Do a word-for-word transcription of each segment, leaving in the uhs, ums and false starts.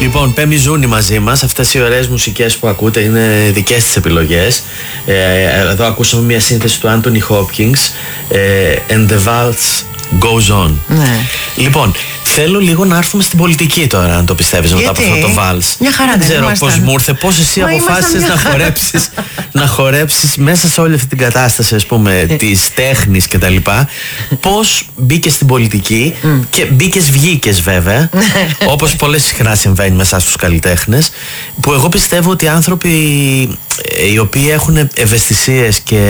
Λοιπόν, Πέμι Ζούνη μαζί μας. Αυτές οι ωραίες μουσικές που ακούτε είναι δικές της επιλογές. Ε, εδώ ακούσαμε μια σύνθεση του Anthony Hopkins, ε, And the Waltz Goes On. Ναι. Λοιπόν, θέλω λίγο να έρθουμε στην πολιτική τώρα, αν το πιστεύεις, μετά από αυτό το βάλς. Μια χαρά, δεν δεν ξέρω ήμασταν. πώς μου ήρθε, πώς εσύ Μα αποφάσισες ήμασταν να μια χορέψεις, να χορέψεις μέσα σε όλη αυτή την κατάσταση, ας πούμε, της τέχνης κτλ. Πώς μπήκες στην πολιτική και μπήκες, βγήκες βέβαια, όπως πολλές συχνά συμβαίνει μέσα στους καλλιτέχνες, που εγώ πιστεύω ότι οι άνθρωποι οι οποίοι έχουν ευαισθησίες και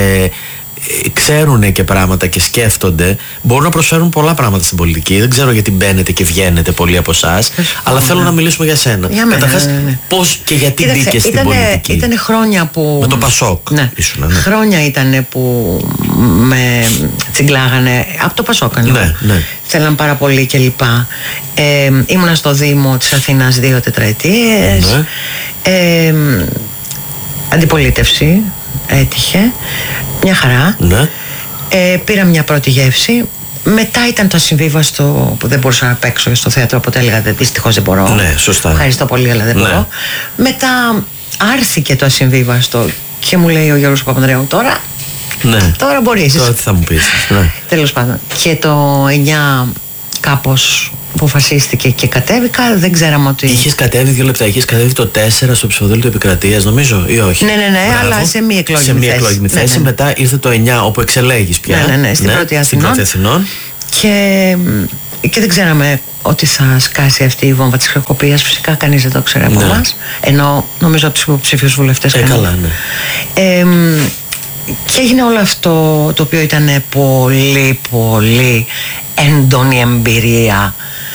ξέρουν και πράγματα και σκέφτονται, μπορούν να προσφέρουν πολλά πράγματα στην πολιτική. Δεν ξέρω γιατί μπαίνετε και βγαίνετε πολλοί από εσάς, αλλά θέλω να μιλήσουμε για σένα. Για μένα, Καταρχάς, ναι, ναι. πώς και γιατί Κοίταξε, μπήκες στην ήτανε, πολιτική. Ήτανε χρόνια που... Με το Πασόκ. Ναι. Ήσουνα, ναι. Χρόνια ήτανε που με τσιγκλάγανε από το Πασόκ. Ναι, ναι. Θέλαν πάρα πολύ κλπ. Ε, ήμουνα στο Δήμο της Αθήνας δύο τετραετίες. Ναι. Ε, αντιπολίτευση έτυχε. Μια χαρά. Ναι. Ε, πήρα μια πρώτη γεύση. Μετά ήταν το ασυμβίβαστο που δεν μπορούσα να παίξω στο θέατρο, οπότε έλεγα δυστυχώς δεν μπορώ. Ναι, σωστά. Ευχαριστώ πολύ, αλλά δεν Ναι. μπορώ. Μετά άρθηκε το ασυμβίβαστο και μου λέει ο Γιώργος Παπανδρέου, τώρα, Ναι. τώρα μπορείς. Τώρα τι θα μου πεις. Ναι. Τέλος πάντων. Και το εννιά κάπως αποφασίστηκε και κατέβηκα. Δεν ξέραμε ότι... Είχες κατέβει δύο λεπτά, είχες κατέβει το τέσσερα στο ψηφοδέλτιο επικρατείας, νομίζω, ή όχι? Ναι, ναι, ναι, Μπράβο. αλλά σε μη εκλογική σε μη θέση. εκλογική Ναι, θέση. ναι, ναι. Μετά ήρθε το εννιά, όπου εξελέγεις πια. Ναι, ναι, ναι, στην πρώτη στην πρώτη Αθηνών. Και, και δεν ξέραμε ότι θα σκάσει αυτή η βόμβα της χρεοκοπίας. Φυσικά κανείς δεν το ξέρει από Ναι. εμάς. Ενώ νομίζω από τους υποψήφιους βουλευτές Ε, κανείς. καλά, ναι. Ε, και έγινε όλο αυτό το οποίο ήταν πολύ πολύ έντονη εμπειρία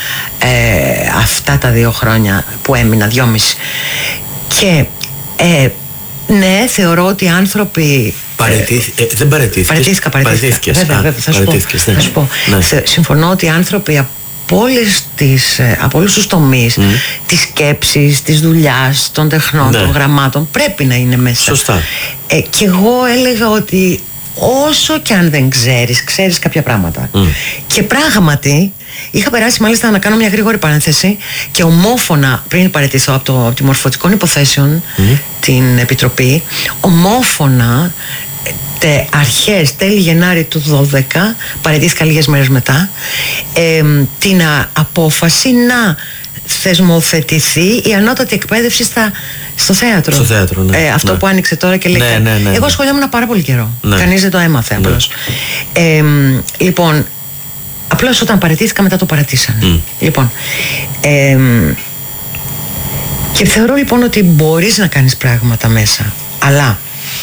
ε, αυτά τα δύο χρόνια που έμεινα, δυόμιση. Και ε, ναι, θεωρώ ότι οι άνθρωποι... Παραιτήθη, ε, δεν παραιτήθηκες. Παραιτήθηκα, παραιτήθηκα. Βέβαια, Α, βέβαια, θα σου πω. παραιτήθηκες, ναι. Θα σου πω. Ναι. Θε- Συμφωνώ ότι οι άνθρωποι από, όλες τις, ε, από όλους τους τομείς της σκέψης, της δουλειάς, των τεχνών, Ναι. των γραμμάτων πρέπει να είναι μέσα. Σωστά. Ε, και εγώ έλεγα ότι όσο και αν δεν ξέρεις, ξέρεις κάποια πράγματα. Και πράγματι είχα περάσει, μάλιστα, να κάνω μια γρήγορη παρένθεση, και ομόφωνα πριν παραιτηθώ από, το, από τη Μορφωτικών Υποθέσεων, την Επιτροπή, ομόφωνα τε, αρχές τέλη Γενάρη του δώδεκα, παραιτήθηκα λίγες μέρες μετά, ε, την α, απόφαση να θεσμοθετηθεί η ανώτατη εκπαίδευση στα, στο θέατρο. Στο θέατρο, ναι. Ε, αυτό Ναι. που άνοιξε τώρα και λέει. Ναι, ναι, ναι, Εγώ ναι. ασχολιόμουν πάρα πολύ καιρό. Ναι. Κανείς δεν το έμαθε απλώς. Ε, λοιπόν, απλώς όταν παραιτήθηκα, μετά το παρατήσανε. Λοιπόν, ε, και θεωρώ λοιπόν ότι μπορείς να κάνεις πράγματα μέσα, αλλά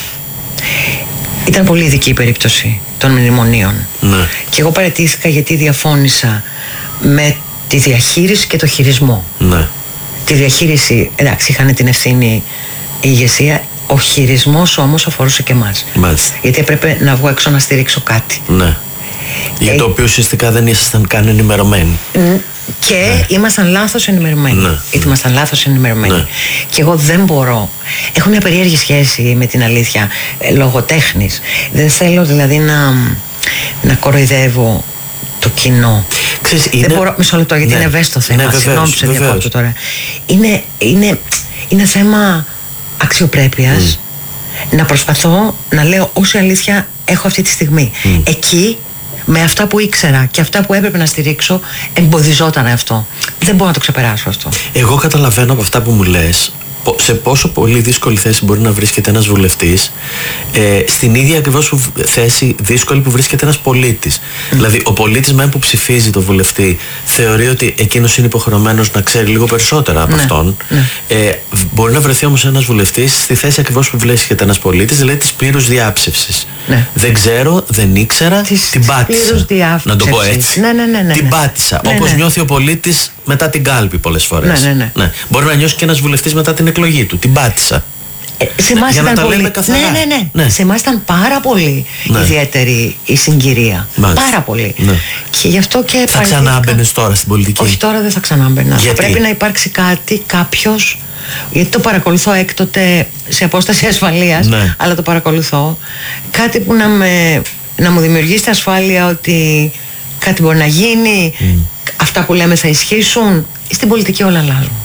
ήταν πολύ ειδική η περίπτωση των μνημονίων. Ναι. Και εγώ παραιτήθηκα γιατί διαφώνησα με τη διαχείριση και το χειρισμό. Ναι. Τη διαχείριση, εντάξει, είχαν την ευθύνη η ηγεσία. Ο χειρισμός όμως αφορούσε και εμάς. Μάλιστα. Γιατί έπρεπε να βγω έξω να στηρίξω κάτι. Ναι. Για Ε, το οποίο ουσιαστικά δεν ήσασταν καν ενημερωμένοι. Και Ναι. ήμασταν λάθος ενημερωμένοι. Ναι. Γιατί ήμασταν λάθος ενημερωμένοι. Ναι. Και εγώ δεν μπορώ. Έχω μια περίεργη σχέση με την αλήθεια, ε, λόγω τέχνης. Δεν θέλω δηλαδή να, να κοροϊδεύω το κοινό. Ξέρεις, είναι... Δεν μπορώ, μισό λεπτό, γιατί Ναι. είναι ευαίσθητο θέμα. Ναι, βεβαίως, Συγγνώμη που σε βεβαίως. διακόπτω τώρα. Είναι, είναι, είναι θέμα αξιοπρέπειας. Να προσπαθώ να λέω όση αλήθεια έχω αυτή τη στιγμή. Εκεί, με αυτά που ήξερα και αυτά που έπρεπε να στηρίξω, εμποδιζόταν αυτό. Δεν μπορώ να το ξεπεράσω αυτό. Εγώ καταλαβαίνω από αυτά που μου λες πο- σε πόσο πολύ δύσκολη θέση μπορεί να βρίσκεται ένας βουλευτής, ε, στην ίδια ακριβώς που β- θέση δύσκολη που βρίσκεται ένας πολίτης. Δηλαδή, ο πολίτης μεν που ψηφίζει το βουλευτή θεωρεί ότι εκείνος είναι υποχρεωμένος να ξέρει λίγο περισσότερα από Ναι, αυτόν. ναι. Ε, β- μπορεί να βρεθεί όμως ένας βουλευτής στη θέση ακριβώς που βρίσκεται ένας πολίτης, δηλαδή της πλήρους διάψευσης. Ναι. Δεν ξέρω, δεν ήξερα, Της- την της πάτησα. πλήρους Να το πω διάψευσης. έτσι. Ναι, ναι, ναι, ναι, την ναι. πάτησα. Ναι, Όπως ναι. νιώθει ο πολίτης μετά την κάλπη πολλές φορές. Ναι, ναι, ναι. Μπορεί να νιώσει και ένας βουλευτής μετά την εκλογή του. Την πάτησα. Ε, σε εμάς Για να ήταν τα πολύ... λέμε καθαρά. Ναι, ναι, ναι, Ναι. Σε εμάς ήταν πάρα πολύ Ναι. ιδιαίτερη η συγκυρία. Μάλιστα. Πάρα πολύ. Ναι. Και γι' αυτό και Θα παραιτήθηκα. ξανάμπαινες τώρα στην πολιτική? Όχι, τώρα δεν θα ξανάμπαινα. Θα Γιατί? πρέπει να υπάρξει κάτι, κάποιος, γιατί το παρακολουθώ έκτοτε σε απόσταση ασφαλείας, Ναι. αλλά το παρακολουθώ. Κάτι που να, με, να μου δημιουργήσει την ασφάλεια ότι κάτι μπορεί να γίνει, αυτά που λέμε θα ισχύσουν. Στην πολιτική όλα αλλάζουν.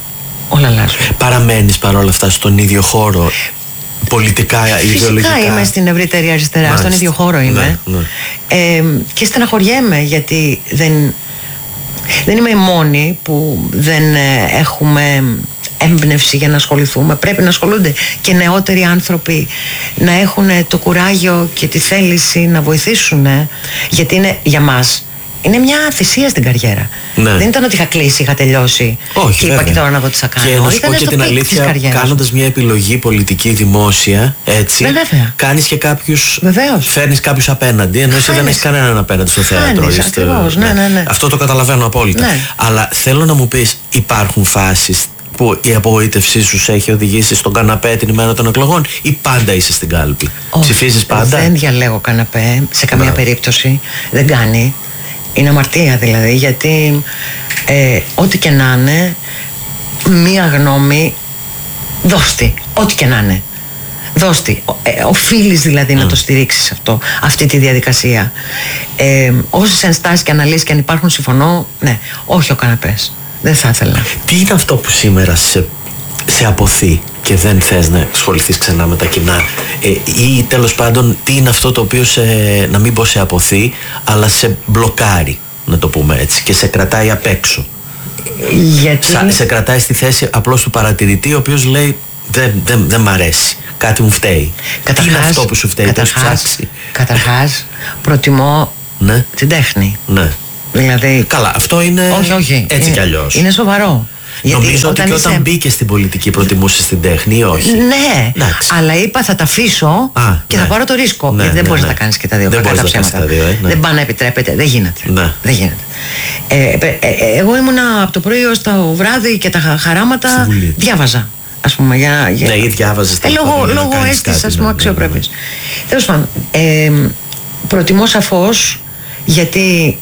Όλα αλλάζουν. Παραμένεις παρόλα αυτά στον ίδιο χώρο, πολιτικά, φυσικά ιδεολογικά? Φυσικά είμαι στην ευρύτερη αριστερά. Μάλιστα. Στον ίδιο χώρο είμαι. Ναι, ναι. Ε, και στεναχωριέμαι γιατί δεν, δεν είμαι η μόνη που δεν έχουμε έμπνευση για να ασχοληθούμε. Πρέπει να ασχολούνται και νεότεροι άνθρωποι, να έχουν το κουράγιο και τη θέληση να βοηθήσουν, γιατί είναι για μας. Είναι μια θυσία στην καριέρα. Ναι. Δεν ήταν ότι είχα κλείσει, είχα τελειώσει. Όχι, και είπα και τώρα να δω τι θα κάνω. Και να σου πω και την αλήθεια, κάνοντας μια επιλογή πολιτική δημόσια, έτσι, κάνεις και κάποιους. Φέρνεις κάποιους απέναντι, ενώ εσύ δεν έχεις κανέναν απέναντι στο θέατρο. Ακριβώς, ναι, ναι, ναι. Αυτό το καταλαβαίνω απόλυτα. Ναι. Αλλά θέλω να μου πεις, υπάρχουν φάσεις που η απογοήτευσή σου σε έχει οδηγήσει στον καναπέ την ημέρα των εκλογών, ή πάντα είσαι στην κάλπη? Ψηφίζεις πάντα? Δεν διαλέγω καναπέ σε καμία Μπράβο. περίπτωση. Δεν κάνει. Είναι αμαρτία δηλαδή, γιατί ε, ό,τι και να είναι, μία γνώμη δώστη, ό,τι και να είναι. Δώστη. Ε, οφείλεις δηλαδή mm. να το στηρίξεις αυτό, αυτή τη διαδικασία. Ε, όσες ενστάσεις και αναλύσεις και αν υπάρχουν, συμφωνώ, ναι, όχι ο καναπές. Δεν θα ήθελα. Τι είναι αυτό που σήμερα σε, σε αποθεί και δεν θες να ασχοληθείς ξανά με τα κοινά, ε, ή τέλος πάντων τι είναι αυτό το οποίο σε, να μην πω σε αποθεί, αλλά σε μπλοκάρει, να το πούμε έτσι, και σε κρατάει απ' έξω? Γιατί... Σα, σε κρατάει στη θέση απλώς του παρατηρητή, ο οποίος λέει δεν, δεν, δεν μ' αρέσει, κάτι μου φταίει. Καταρχάς, τι είναι αυτό που σου φταίει? καταρχάς, καταρχάς προτιμώ ναι. την τέχνη. Ναι. Δηλαδή... Καλά, αυτό είναι όχι, όχι. έτσι είναι, κι αλλιώς. Είναι σοβαρό. Νομίζω γιατί ότι και είσαι... όταν μπήκε στην πολιτική προτιμούσες την τέχνη ή όχι? Ναι, εντάξει. Αλλά είπα θα τα αφήσω Α, και ναι. θα πάρω το ρίσκο. Ναι, γιατί δεν ναι, μπορείς ναι. να τα κάνεις και τα δύο. Δεν μπορείς να κάνεις τα δύο. Ε, ναι. Δεν πάνε να επιτρέπεται. Δεν γίνεται. Ναι. Δεν γίνεται. Ε, ε, ε, ε, εγώ ήμουνα από το πρωί ως το βράδυ και τα χαράματα διάβαζα. Ας πούμε, για, για... Ναι, ή διάβαζες ε, λόγω, λόγω αίσθησης, ας πούμε, αξιοπρέπειας. Τέλος πάντων, ε, προτιμώ σαφώς, γιατί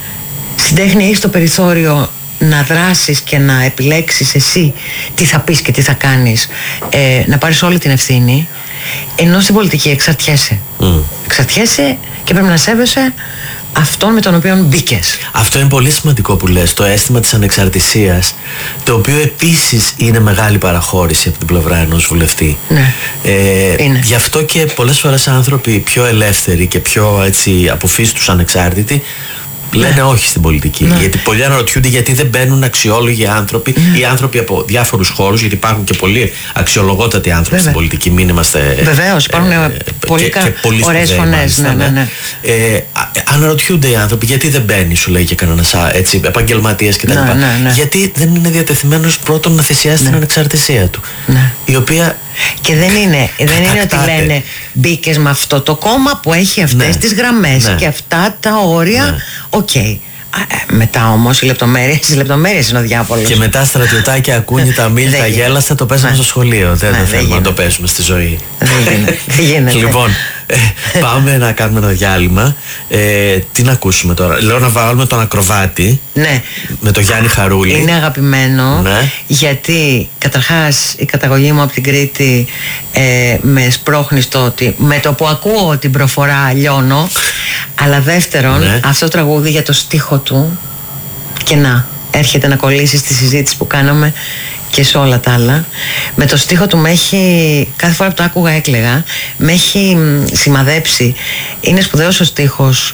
στην τέχνη έχεις το περιθώριο να δράσεις και να επιλέξεις εσύ τι θα πεις και τι θα κάνεις, ε, να πάρεις όλη την ευθύνη, ενώ στην πολιτική εξαρτιέσαι. Mm. Εξαρτιέσαι και πρέπει να σέβεσαι αυτόν με τον οποίο μπήκες. Αυτό είναι πολύ σημαντικό που λες, το αίσθημα της ανεξαρτησίας, το οποίο επίσης είναι μεγάλη παραχώρηση από την πλευρά ενός βουλευτή. Ναι. Ε, είναι. Γι' αυτό και πολλές φορές άνθρωποι πιο ελεύθεροι και πιο έτσι αποφύστους ανεξάρτητοι λένε ναι. όχι στην πολιτική. Ναι. Γιατί πολλοί αναρωτιούνται γιατί δεν μπαίνουν αξιόλογοι άνθρωποι ναι. ή άνθρωποι από διάφορους χώρους, γιατί υπάρχουν και πολλοί αξιολογότατοι άνθρωποι Βέβαια. στην πολιτική. Μην είμαστε. Βεβαίως, υπάρχουν ε, πολύ, κα... πολύ ωραίες φωνές. Ναι, ναι, ναι. Ε, αναρωτιούνται οι άνθρωποι γιατί δεν μπαίνει, σου λέει και κανένας επαγγελματίας κτλ. Ναι, ναι, ναι. Γιατί δεν είναι διατεθειμένος πρώτον να θυσιάσει ναι. την ανεξαρτησία του. Ναι. Η οποία. Και δεν είναι, δεν είναι ότι λένε μπήκες με αυτό το κόμμα που έχει αυτές ναι. τις γραμμές ναι. και αυτά τα όρια. Οκ. Ναι. Okay. Μετά όμως οι λεπτομέρειες, οι λεπτομέρειες είναι ο διάβολος. Και μετά στρατιωτάκια ακούνε τα μίλη, τα γέλαστα, το παίζουμε στο σχολείο. Δεν το θέλουμε να το παίζουμε στη ζωή. Δεν γίνεται. Λοιπόν, ε, πάμε να κάνουμε ένα διάλειμμα. Ε, τι να ακούσουμε τώρα? Λέω να βάλουμε τον Ακροβάτη. Ναι. Με τον Γιάννη Χαρούλη. Είναι αγαπημένο. Ναι. Γιατί καταρχάς η καταγωγή μου από την Κρήτη ε, με σπρώχνει στο ότι με το που ακούω την προφορά λιώνω. Αλλά δεύτερον, ναι. αυτό το τραγούδι για το στίχο του, και να έρχεται να κολλήσει στη συζήτηση που κάναμε και σε όλα τα άλλα, με το στίχο του με έχει, κάθε φορά που το άκουγα έκλαιγα, με έχει σημαδέψει. Είναι σπουδαίος ο στίχος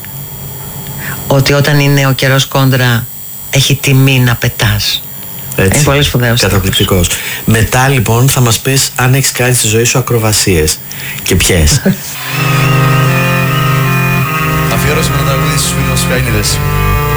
ότι όταν είναι ο καιρός κόντρα έχει τιμή να πετάς. Έτσι, είναι πολύ σπουδαίος. Καταπληκτικός. Μετά λοιπόν θα μας πεις αν έχεις κάνει στη ζωή σου ακροβασίες και ποιες. Αφιέρωση με ένα τραγούδι στους φίλους Πιανίδες.